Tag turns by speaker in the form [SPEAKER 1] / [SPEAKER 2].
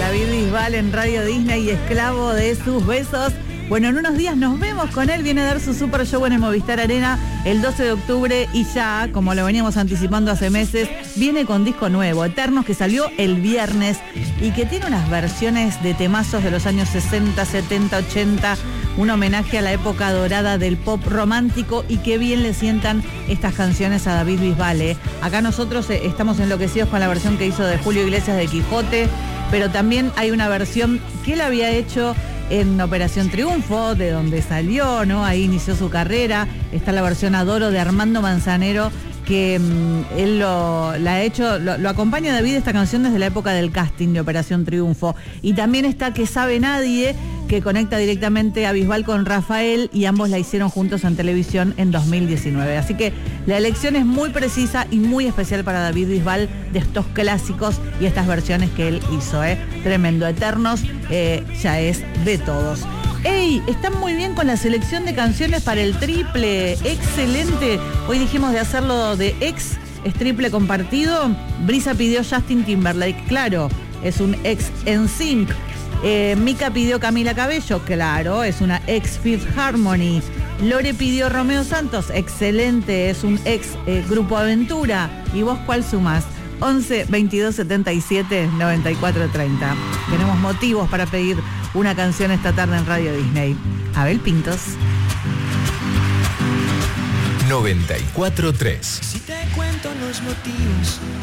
[SPEAKER 1] David Bisbal en Radio Disney y esclavo de sus besos. Bueno, en unos días nos vemos con él, viene a dar su super show en el Movistar Arena el 12 de octubre y ya, como lo veníamos anticipando hace meses, viene con disco nuevo, Eternos, que salió el viernes y que tiene unas versiones de temazos de los años 60, 70, 80, un homenaje a la época dorada del pop romántico y qué bien le sientan estas canciones a David Bisbal, ¿eh? Acá nosotros estamos enloquecidos con la versión que hizo de Julio Iglesias de Quijote, pero también hay una versión que él había hecho en Operación Triunfo, de donde salió, ¿no? Ahí inició su carrera. Está la versión Adoro de Armando Manzanero, que él lo ha hecho, lo acompaña David esta canción desde la época del casting de Operación Triunfo. Y también está Que Sabe Nadie, que conecta directamente a Bisbal con Rafael y ambos la hicieron juntos en televisión en 2019. Así que la elección es muy precisa y muy especial para David Bisbal de estos clásicos y estas versiones que él hizo, ¿eh? Tremendo. Eternos ya es de todos. ¡Ey! Están muy bien con la selección de canciones para el triple. ¡Excelente! Hoy dijimos de hacerlo de ex, es triple compartido. Brisa pidió Justin Timberlake, claro, es un ex NSYNC. Mica pidió Camila Cabello, claro, es una ex Fifth Harmony. Lore pidió Romeo Santos, excelente, es un ex Grupo Aventura. ¿Y vos cuál sumás? 11 22 77 94 30. Tenemos motivos para pedir una canción esta tarde en Radio Disney. Abel Pintos.
[SPEAKER 2] 94.3.
[SPEAKER 3] Si te cuento los motivos